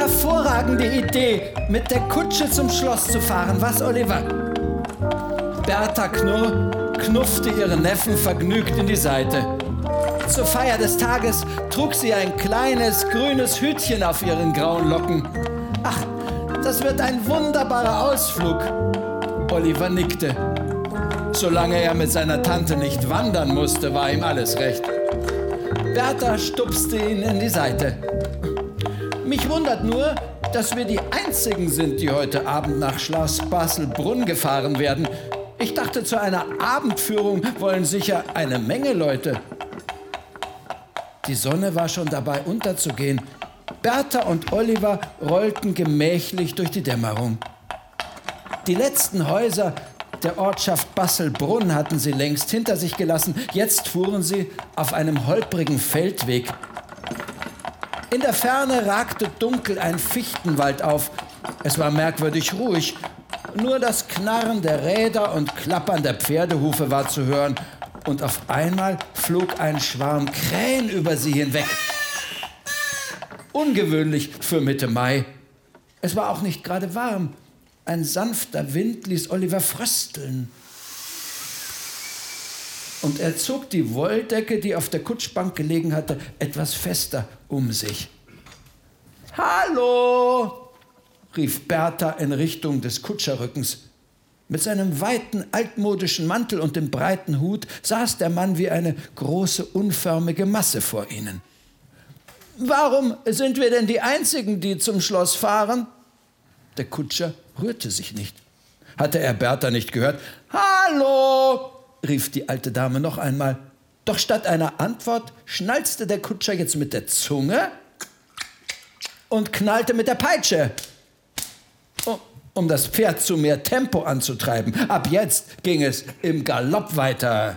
hervorragende Idee, mit der Kutsche zum Schloss zu fahren, was, Oliver? Bertha Knurr knuffte ihren Neffen vergnügt in die Seite. Zur Feier des Tages trug sie ein kleines, grünes Hütchen auf ihren grauen Locken. Ach, das wird ein wunderbarer Ausflug. Oliver nickte. Solange er mit seiner Tante nicht wandern musste, war ihm alles recht. Bertha stupste ihn in die Seite. Mich wundert nur, dass wir die Einzigen sind, die heute Abend nach Schloss Basselbrunn gefahren werden. Ich dachte, zu einer Abendführung wollen sicher eine Menge Leute. Die Sonne war schon dabei unterzugehen. Bertha und Oliver rollten gemächlich durch die Dämmerung. Die letzten Häuser der Ortschaft Basselbrunn hatten sie längst hinter sich gelassen. Jetzt fuhren sie auf einem holprigen Feldweg. In der Ferne ragte dunkel ein Fichtenwald auf. Es war merkwürdig ruhig. Nur das Knarren der Räder und Klappern der Pferdehufe war zu hören. Und auf einmal flog ein Schwarm Krähen über sie hinweg. Ungewöhnlich für Mitte Mai. Es war auch nicht gerade warm. Ein sanfter Wind ließ Oliver frösteln. Und er zog die Wolldecke, die auf der Kutschbank gelegen hatte, etwas fester um sich. »Hallo«, rief Bertha in Richtung des Kutscherrückens. Mit seinem weiten, altmodischen Mantel und dem breiten Hut saß der Mann wie eine große, unförmige Masse vor ihnen. »Warum sind wir denn die Einzigen, die zum Schloss fahren?« Der Kutscher rührte sich nicht. Hatte er Bertha nicht gehört? »Hallo«, rief die alte Dame noch einmal. Doch statt einer Antwort schnalzte der Kutscher jetzt mit der Zunge und knallte mit der Peitsche, um das Pferd zu mehr Tempo anzutreiben. Ab jetzt ging es im Galopp weiter.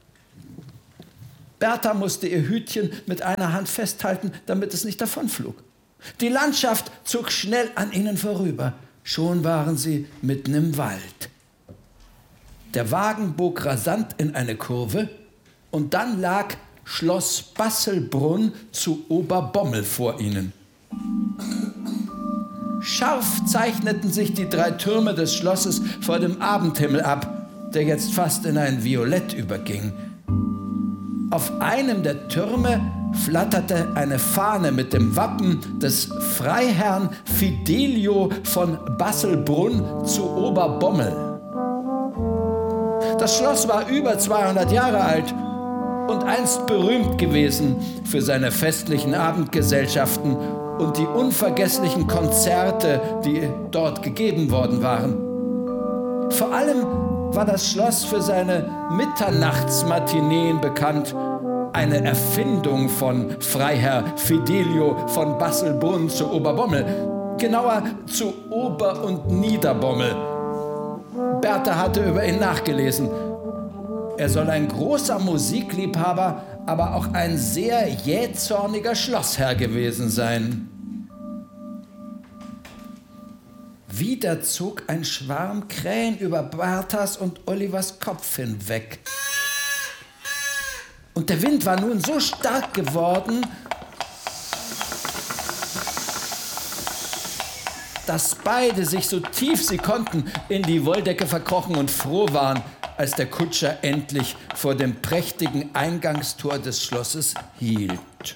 Bertha musste ihr Hütchen mit einer Hand festhalten, damit es nicht davonflog. Die Landschaft zog schnell an ihnen vorüber. Schon waren sie mitten im Wald. Der Wagen bog rasant in eine Kurve und dann lag Schloss Basselbrunn zu Oberbommel vor ihnen. Scharf zeichneten sich die 3 Türme des Schlosses vor dem Abendhimmel ab, der jetzt fast in ein Violett überging. Auf einem der Türme flatterte eine Fahne mit dem Wappen des Freiherrn Fidelio von Basselbrunn zu Oberbommel. Das Schloss war über 200 Jahre alt und einst berühmt gewesen für seine festlichen Abendgesellschaften und die unvergesslichen Konzerte, die dort gegeben worden waren. Vor allem war das Schloss für seine Mitternachtsmatineen bekannt, eine Erfindung von Freiherr Fidelio von Basselbrunn zu Oberbommel, genauer zu Ober- und Niederbommel. Bertha hatte über ihn nachgelesen. Er soll ein großer Musikliebhaber, aber auch ein sehr jähzorniger Schlossherr gewesen sein. Wieder zog ein Schwarm Krähen über Berthas und Olivers Kopf hinweg. Und der Wind war nun so stark geworden, dass beide sich so tief sie konnten in die Wolldecke verkrochen und froh waren, als der Kutscher endlich vor dem prächtigen Eingangstor des Schlosses hielt.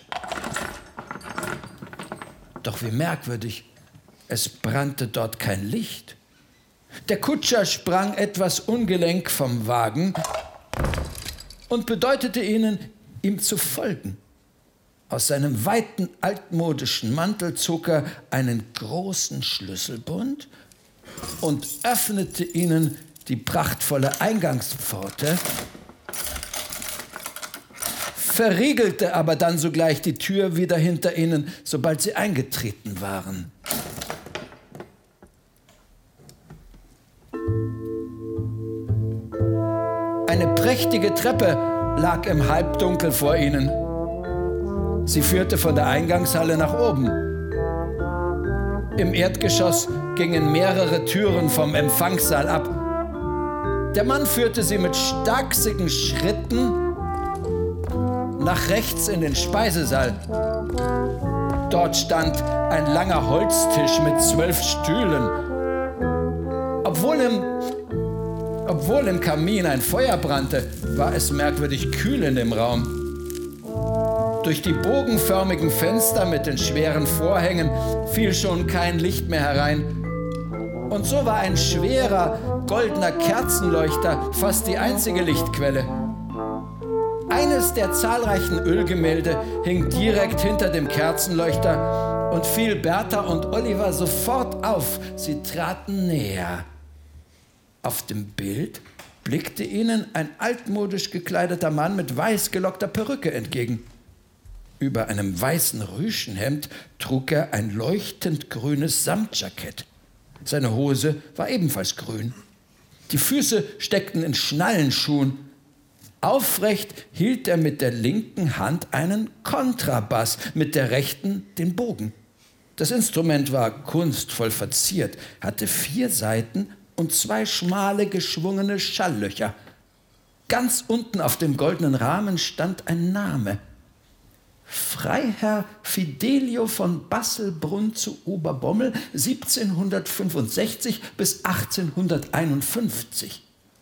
Doch wie merkwürdig, es brannte dort kein Licht. Der Kutscher sprang etwas ungelenk vom Wagen und bedeutete ihnen, ihm zu folgen. Aus seinem weiten, altmodischen Mantel zog er einen großen Schlüsselbund und öffnete ihnen die prachtvolle Eingangspforte, verriegelte aber dann sogleich die Tür wieder hinter ihnen, sobald sie eingetreten waren. Eine prächtige Treppe lag im Halbdunkel vor ihnen. Sie führte von der Eingangshalle nach oben. Im Erdgeschoss gingen mehrere Türen vom Empfangssaal ab. Der Mann führte sie mit stachsigen Schritten nach rechts in den Speisesaal. Dort stand ein langer Holztisch mit 12 Stühlen. Obwohl im Kamin ein Feuer brannte, war es merkwürdig kühl in dem Raum. Durch die bogenförmigen Fenster mit den schweren Vorhängen fiel schon kein Licht mehr herein. Und so war ein schwerer, goldener Kerzenleuchter fast die einzige Lichtquelle. Eines der zahlreichen Ölgemälde hing direkt hinter dem Kerzenleuchter und fiel Bertha und Oliver sofort auf. Sie traten näher. Auf dem Bild blickte ihnen ein altmodisch gekleideter Mann mit weiß gelockter Perücke entgegen. Über einem weißen Rüschenhemd trug er ein leuchtend grünes Samtjackett. Seine Hose war ebenfalls grün. Die Füße steckten in Schnallenschuhen. Aufrecht hielt er mit der linken Hand einen Kontrabass, mit der rechten den Bogen. Das Instrument war kunstvoll verziert, hatte 4 Saiten und 2 schmale, geschwungene Schalllöcher. Ganz unten auf dem goldenen Rahmen stand ein Name. Freiherr Fidelio von Basselbrunn zu Oberbommel, 1765 bis 1851.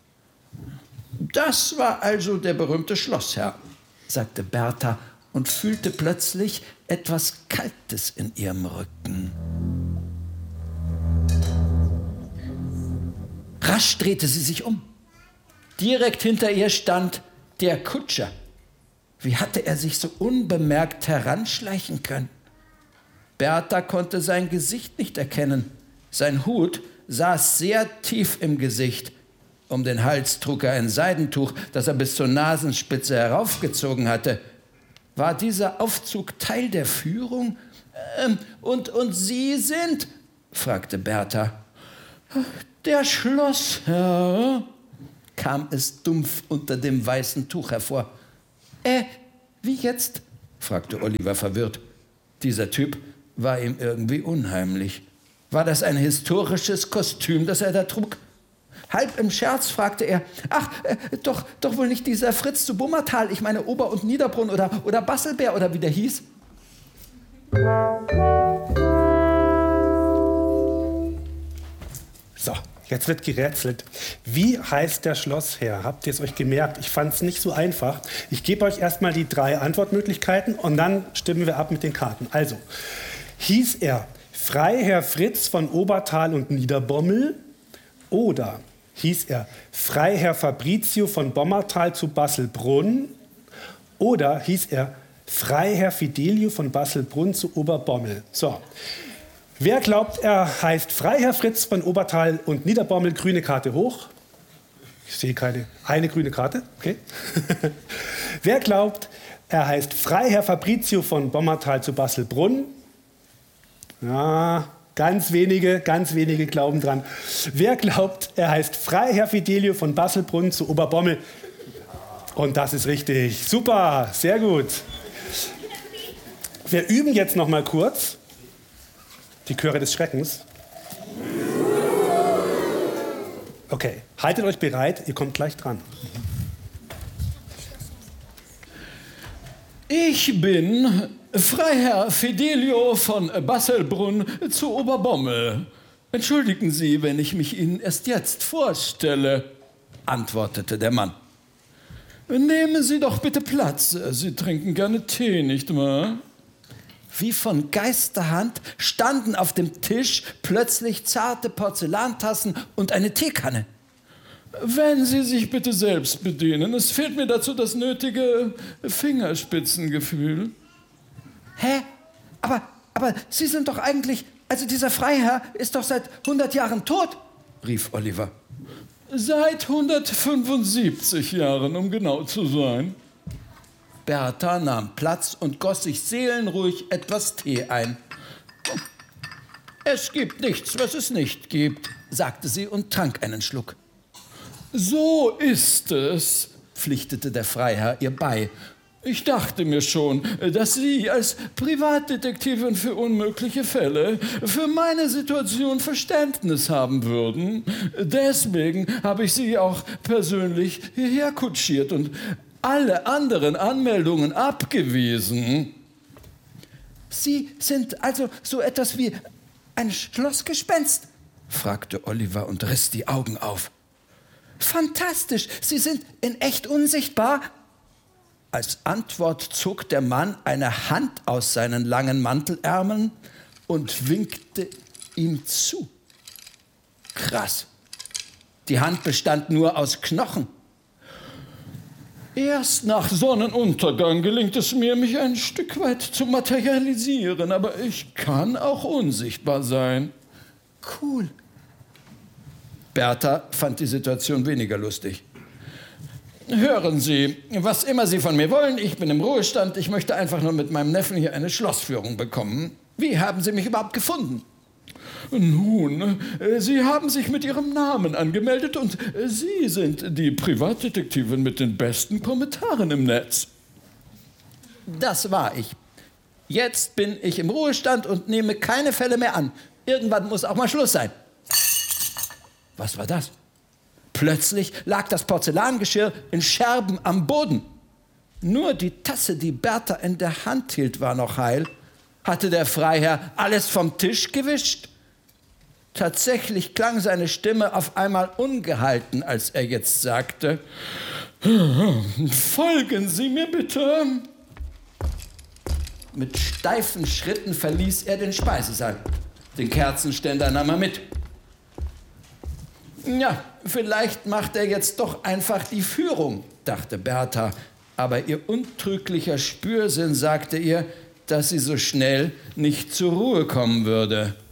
Das war also der berühmte Schlossherr, sagte Bertha und fühlte plötzlich etwas Kaltes in ihrem Rücken. Rasch drehte sie sich um. Direkt hinter ihr stand der Kutscher. Wie hatte er sich so unbemerkt heranschleichen können? Bertha konnte sein Gesicht nicht erkennen. Sein Hut saß sehr tief im Gesicht. Um den Hals trug er ein Seidentuch, das er bis zur Nasenspitze heraufgezogen hatte. War dieser Aufzug Teil der Führung? Und Sie sind? Fragte Bertha. Der Schlossherr, kam es dumpf unter dem weißen Tuch hervor. Wie jetzt? Fragte Oliver verwirrt. Dieser Typ war ihm irgendwie unheimlich. War das ein historisches Kostüm, das er da trug? Halb im Scherz fragte er, doch wohl nicht dieser Fritz zu Bummertal, ich meine Ober- und Niederbrunn oder Basselbär oder wie der hieß? So, jetzt wird gerätselt. Wie heißt der Schlossherr? Habt ihr es euch gemerkt? Ich fand es nicht so einfach. Ich gebe euch erstmal die 3 Antwortmöglichkeiten und dann stimmen wir ab mit den Karten. Also, hieß er Freiherr Fritz von Obertal und Niederbommel oder hieß er Freiherr Fabrizio von Bommertal zu Basselbrunn oder hieß er Freiherr Fidelio von Basselbrunn zu Oberbommel? So. Wer glaubt, er heißt Freiherr Fritz von Obertal und Niederbommel? Grüne Karte hoch. Ich sehe eine grüne Karte. Okay. Wer glaubt, er heißt Freiherr Fabrizio von Bommertal zu Basselbrunn? Ja, ganz wenige glauben dran. Wer glaubt, er heißt Freiherr Fidelio von Basselbrunn zu Oberbommel? Und das ist richtig. Super, sehr gut. Wir üben jetzt noch mal kurz. Die Chöre des Schreckens. Okay, haltet euch bereit, ihr kommt gleich dran. Ich bin Freiherr Fidelio von Basselbrunn zu Oberbommel. Entschuldigen Sie, wenn ich mich Ihnen erst jetzt vorstelle, antwortete der Mann. Nehmen Sie doch bitte Platz. Sie trinken gerne Tee, nicht wahr? Wie von Geisterhand standen auf dem Tisch plötzlich zarte Porzellantassen und eine Teekanne. Wenn Sie sich bitte selbst bedienen, es fehlt mir dazu das nötige Fingerspitzengefühl. Hä? Aber Sie sind doch eigentlich, also dieser Freiherr ist doch seit 100 Jahren tot, rief Oliver. Seit 175 Jahren, um genau zu sein. Bertha nahm Platz und goss sich seelenruhig etwas Tee ein. Es gibt nichts, was es nicht gibt, sagte sie und trank einen Schluck. So ist es, pflichtete der Freiherr ihr bei. Ich dachte mir schon, dass Sie als Privatdetektivin für unmögliche Fälle für meine Situation Verständnis haben würden. Deswegen habe ich Sie auch persönlich hierher kutschiert und alle anderen Anmeldungen abgewiesen. Sie sind also so etwas wie ein Schlossgespenst? Fragte Oliver und riss die Augen auf. Fantastisch, Sie sind in echt unsichtbar? Als Antwort zog der Mann eine Hand aus seinen langen Mantelärmeln und winkte ihm zu. Krass. Die Hand bestand nur aus Knochen. Erst nach Sonnenuntergang gelingt es mir, mich ein Stück weit zu materialisieren, aber ich kann auch unsichtbar sein. Cool. Bertha fand die Situation weniger lustig. Hören Sie, was immer Sie von mir wollen, ich bin im Ruhestand, ich möchte einfach nur mit meinem Neffen hier eine Schlossführung bekommen. Wie haben Sie mich überhaupt gefunden? Nun, Sie haben sich mit Ihrem Namen angemeldet und Sie sind die Privatdetektivin mit den besten Kommentaren im Netz. Das war ich. Jetzt bin ich im Ruhestand und nehme keine Fälle mehr an. Irgendwann muss auch mal Schluss sein. Was war das? Plötzlich lag das Porzellangeschirr in Scherben am Boden. Nur die Tasse, die Bertha in der Hand hielt, war noch heil. Hatte der Freiherr alles vom Tisch gewischt? Tatsächlich klang seine Stimme auf einmal ungehalten, als er jetzt sagte: Folgen Sie mir bitte. Mit steifen Schritten verließ er den Speisesaal. Den Kerzenständer nahm er mit. Ja, vielleicht macht er jetzt doch einfach die Führung, dachte Bertha. Aber ihr untrüglicher Spürsinn sagte ihr, dass sie so schnell nicht zur Ruhe kommen würde.